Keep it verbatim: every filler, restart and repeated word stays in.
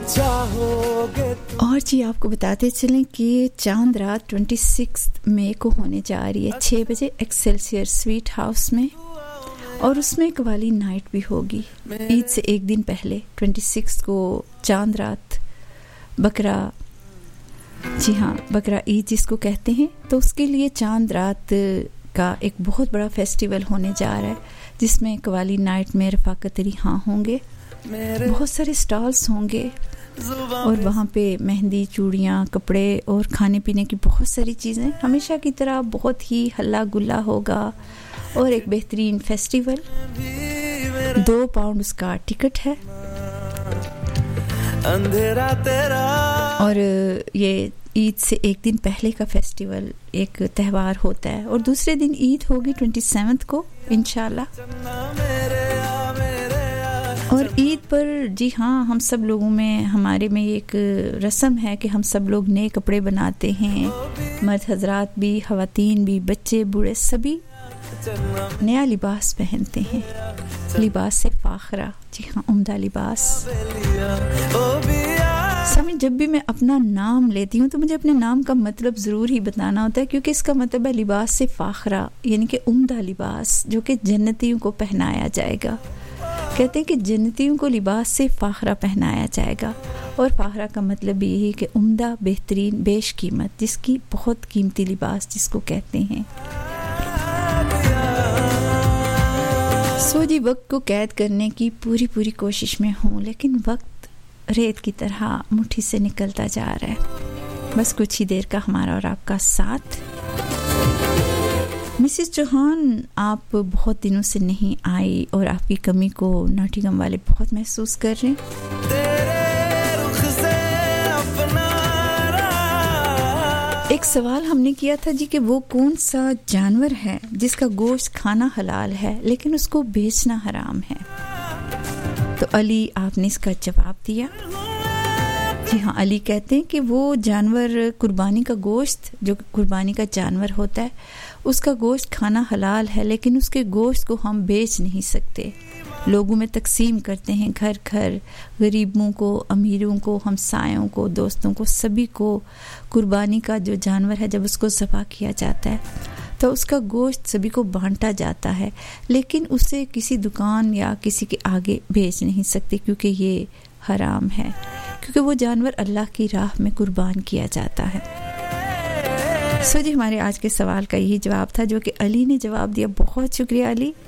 चाहोगे। और जी आपको बताते चलें कि चांद रात छब्बीस मई को होने जा रही है छह बजे एक्सेलसियर स्वीट हाउस में, और उसमें कवाली नाइट भी होगी ईद से एक दिन पहले छब्बीस को चांद रात बकरा, जी हाँ बकरा ईद जिसको कहते हैं, तो उसके लिए चांद रात का एक बहुत बड़ा फेस्टिवल होने जा रहा है जिसमें कवाली नाइट में रफाकत अली हाँ होंगे, बहुत सारे स्टॉल्स होंगे और वहाँ पे मेहंदी, चूड़ियाँ, कपड़े और खाने पीने की बहुत सारी चीज़ें, हमेशा की तरह बहुत ही हल्ला गुल्ला होगा और एक बेहतरीन फेस्टिवल। दो पाउंड उसका टिकट है अंधेरा तेरा। और ये ईद से एक दिन पहले का फेस्टिवल एक त्यौहार होता है, और दूसरे दिन ईद होगी सत्ताईस को इंशाल्लाह। और ईद पर जी हाँ हम सब लोगों में, हमारे में एक रस्म है कि हम सब लोग नए कपड़े बनाते हैं, मर्द हजरात भी, ख़वातीन भी, बच्चे बूढ़े सभी नया लिबास पहनते हैं, लिबास से फाखरा, जी हाँ उम्दा लिबास। समय जब भी मैं अपना नाम लेती हूँ तो मुझे अपने नाम का मतलब ज़रूर ही बताना होता है, क्योंकि इसका मतलब है लिबास से फाखरा, यानी कि उम्दा लिबास जो कि जन्नतियों को पहनाया जाएगा। कहते हैं कि जन्नतियों को लिबास से फाखरा पहनाया जाएगा, और फाखरा का मतलब यही है कि उम्दा, बेहतरीन, बेश कीमत, जिसकी बहुत कीमती लिबास जिसको कहते हैं। सो जी वक्त को कैद करने की पूरी पूरी कोशिश में हूँ, लेकिन वक्त रेत की तरह मुट्ठी से निकलता जा रहा है। बस कुछ ही देर का हमारा और आपका साथ। मिसेस चौहान आप बहुत दिनों से नहीं आई और आपकी कमी को नॉटिंघम वाले बहुत महसूस कर रहे हैं। एक सवाल हमने किया था जी कि वो कौन सा जानवर है जिसका गोश्त खाना हलाल है लेकिन उसको बेचना हराम है। तो अली आपने इसका जवाब दिया। जी हाँ, अली कहते हैं कि वो जानवर कुर्बानी का गोश्त, जो कुर्बानी का जानवर होता है उसका गोश्त खाना हलाल है, लेकिन उसके गोश्त को हम बेच नहीं सकते, लोगों में तकसीम करते हैं, घर घर, गरीबों को, अमीरों को, हमसायों को, दोस्तों को, सभी को। कुर्बानी का जो जानवर है जब उसको ज़बह किया जाता है तो उसका गोश्त सभी को बांटा जाता है, लेकिन उसे किसी दुकान या किसी के आगे बेच नहीं सकते क्योंकि ये हराम है, क्योंकि वो जानवर अल्लाह की राह में कुर्बान किया जाता है। सो जी हमारे आज के सवाल का यही जवाब था जो कि अली ने जवाब दिया। बहुत शुक्रिया अली।